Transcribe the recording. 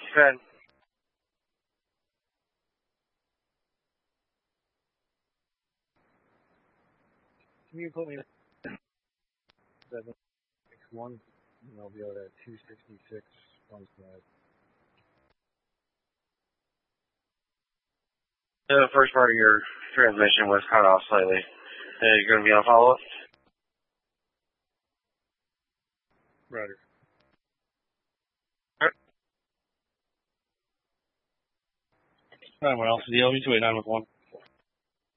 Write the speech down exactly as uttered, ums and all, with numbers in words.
Good. Can you put me seven six one? And I'll be out at two sixty six one five. The first part of your transmission was cut off slightly. Uh, you're going to be on follow up? Roger. Alright. Nine one Alpha D L V two eight nine with one.